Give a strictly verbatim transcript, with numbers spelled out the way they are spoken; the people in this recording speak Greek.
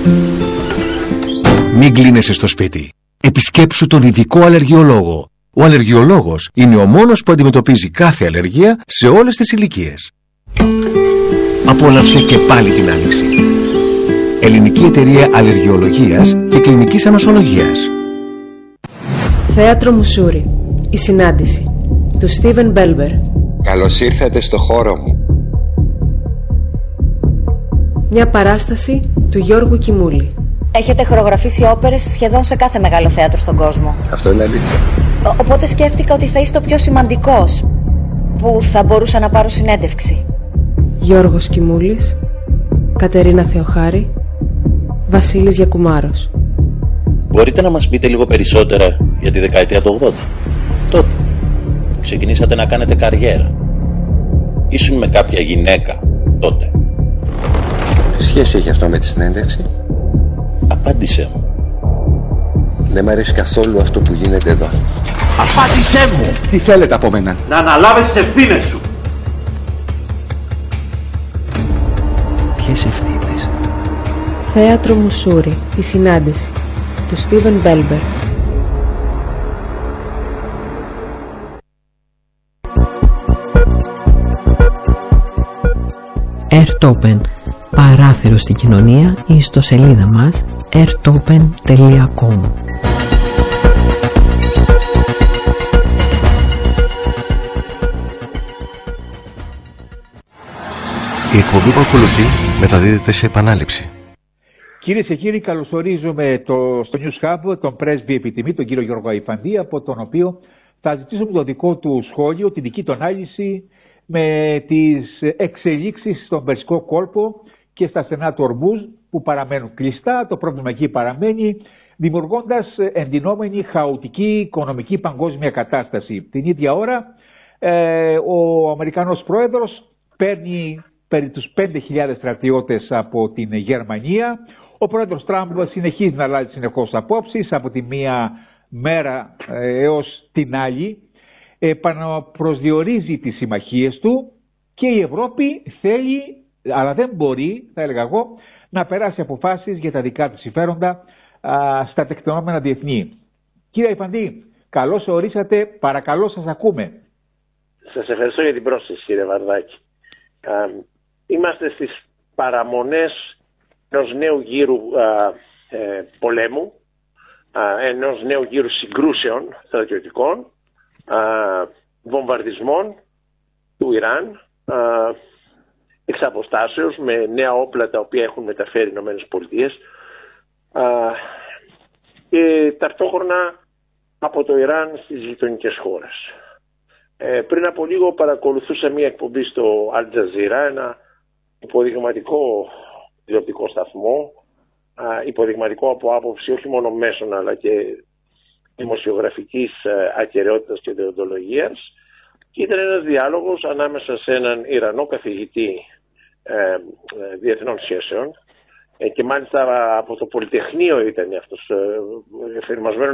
Μην κλείνεσαι στο σπίτι. Επισκέψου τον ειδικό αλλεργιολόγο. Ο αλλεργιολόγος είναι ο μόνος που αντιμετωπίζει κάθε αλλεργία σε όλες τις ηλικίες. Απόλαυσε και πάλι την άνοιξη. Ελληνική Εταιρεία Αλλεργιολογίας και Κλινικής Αμασολογίας. Θέατρο Μουσούρι. Η συνάντηση του Στίβεν Μπέλμπερ. Καλώς ήρθατε στο χώρο μου. Μια παράσταση του Γιώργου Κιμούλη. Έχετε χορογραφήσει όπερες σχεδόν σε κάθε μεγάλο θέατρο στον κόσμο. Αυτό είναι αλήθεια. Ο, οπότε σκέφτηκα ότι θα είστε ο πιο σημαντικός που θα μπορούσα να πάρω συνέντευξη. Γιώργος Κιμούλης, Κατερίνα Θεοχάρη, Βασίλης Γιακουμάρος. Μπορείτε να μας πείτε λίγο περισσότερα για τη δεκαετία του ογδόντα? Τότε ξεκινήσατε να κάνετε καριέρα. Ήσουν με κάποια γυναίκα τότε. Τι σχέση έχει αυτό με τη συνέντευξη? Απάντησέ μου. Δεν μ' αρέσει καθόλου αυτό που γίνεται εδώ. Απάντησέ μου! Τι θέλετε από μένα? Να αναλάβεις τις ευθύνες σου. Ποιες ευθύνες? Θέατρο Μουσούρι. Η συνάντηση του Στίβεν Μπέλμπερ. Airtopen. Παράθυρο στην κοινωνία ή ιστοσελίδα μας airtopen τελεία com. Η εκπομπή που ακολουθεί μεταδίδεται σε επανάληψη. Κυρίες και κύριοι, καλωσορίζουμε το, στο News Hub τον πρέσβη επιτιμή, τον κύριο Γιώργο Αϊφαντή, από τον οποίο θα ζητήσουμε το δικό του σχόλιο, την δική του ανάλυση με τις εξελίξεις στον Περσικό κόλπο και στα στενά του Ορμούζ που παραμένουν κλειστά. Το πρόβλημα εκεί παραμένει, δημιουργώντας εντυνόμενη χαοτική οικονομική παγκόσμια κατάσταση. Την ίδια ώρα ε, ο Αμερικανός πρόεδρος παίρνει περί τους πέντε χιλιάδες στρατιώτες από την Γερμανία. Ο πρόεδρος Τραμπ συνεχίζει να αλλάζει συνεχώς απόψεις από τη μία μέρα ε, έως την άλλη. Επαναπροσδιορίζει τις συμμαχίες του και η Ευρώπη θέλει, αλλά δεν μπορεί, θα έλεγα εγώ, να περάσει αποφάσεις για τα δικά της συμφέροντα α, στα τεκτενόμενα διεθνή. Κύριε Αϊφαντή, καλώς ορίσατε, παρακαλώ σας ακούμε. Σας ευχαριστώ για την πρόσθεση, κύριε Βαρδάκη. Α, είμαστε στις παραμονές ενός νέου γύρου α, ε, πολέμου, α, ενός νέου γύρου συγκρούσεων στρατιωτικών, α, βομβαρδισμών του Ιράν, α, εξ αποστάσεως, με νέα όπλα τα οποία έχουν μεταφέρει οι Ηνωμένες Πολιτείες, και ταυτόχρονα από το Ιράν στις γειτονικές χώρες. Ε, πριν από λίγο παρακολουθούσα μια εκπομπή στο Al Jazeera, ένα υποδειγματικό τηλεοπτικό σταθμό, α, υποδειγματικό από άποψη όχι μόνο μέσων αλλά και δημοσιογραφικής ακεραιότητας και δεοντολογίας, και ήταν ένας διάλογος ανάμεσα σε έναν Ιρανό καθηγητή ε, ε, διεθνών σχέσεων, ε, και μάλιστα από το Πολυτεχνείο ήταν αυτός, ε, εφηρμασμένο